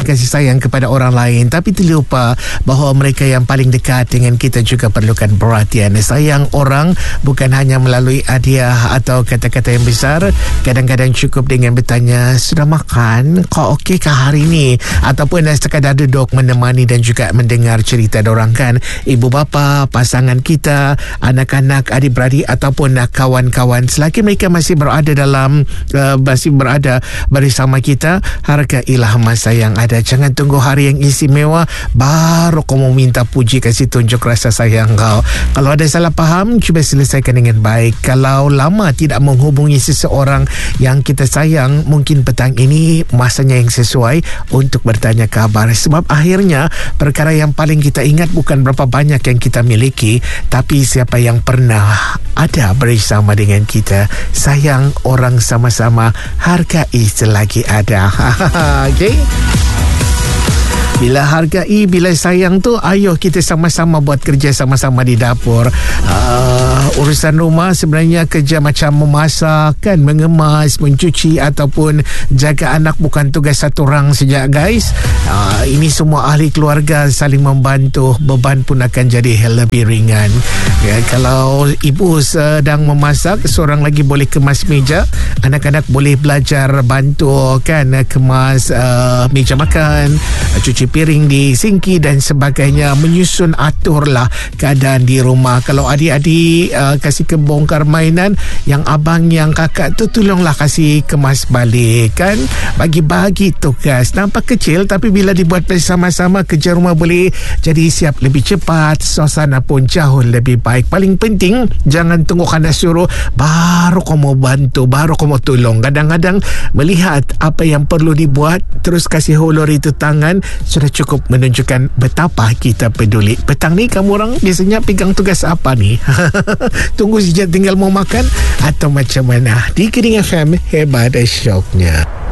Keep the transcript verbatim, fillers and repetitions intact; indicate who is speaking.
Speaker 1: kasih sayang kepada orang lain, tapi terlupa bahawa mereka yang paling dekat dengan kita juga perlukan perhatian. Sayang orang bukan hanya melalui hadiah atau kata-kata yang besar. Kadang-kadang cukup dengan bertanya, sudah makan? Kau okeykah hari ni? Ataupun sekadar duduk menemani dan juga mendengar cerita dorang kan. Ibu bapa, pasangan kita, anak-anak, adik-beradik ataupun kawan-kawan, selagi mereka masih berada dalam uh, masih berada bersama kita, hargailah masa yang ada. Jangan tunggu hari yang istimewa baru kau mau minta puji, kasih tunjuk rasa sayang kau. Kalau ada salah faham, cuba selesaikan dengan baik. Kalau lama tidak menghubungi seseorang yang kita sayang, mungkin petang ini masanya yang sesuai untuk bertanya kabar. Sebab akhirnya perkara yang paling kita ingat bukan berapa banyak yang kita miliki, tapi siapa yang pernah ada bersama dengan kita. Sayang orang sama-sama, hargai selagi ada. Okey. Bila hargai, bila sayang tu, ayo kita sama-sama buat kerja sama-sama di dapur. Uh, urusan rumah sebenarnya kerja macam memasak kan, mengemas, mencuci ataupun jaga anak bukan tugas satu orang saja guys. Uh, ini semua ahli keluarga saling membantu, beban pun akan jadi lebih ringan. Ya, kalau ibu sedang memasak, seorang lagi boleh kemas meja, anak-anak boleh belajar bantu kan, kemas uh, meja makan, cuci piring di sinki dan sebagainya, menyusun aturlah keadaan di rumah. Kalau adik-adik uh, kasih kebongkar mainan, yang abang yang kakak tu tolonglah kasih kemas balik kan, bagi-bagi tugas. Nampak kecil tapi bila dibuat bersama-sama, kerja rumah boleh jadi siap lebih cepat, suasana pun jauh lebih baik. Paling penting jangan tunggu kena suruh baru kau mau bantu, baru kau mau tolong. Kadang-kadang melihat apa yang perlu dibuat terus kasih hulur itu tangan sudah cukup menunjukkan betapa kita peduli. Petang ni kamu orang biasanya pegang tugas apa ni? Tunggu sejak tinggal mau makan atau macam mana? Di Keding F M, hebat syoknya.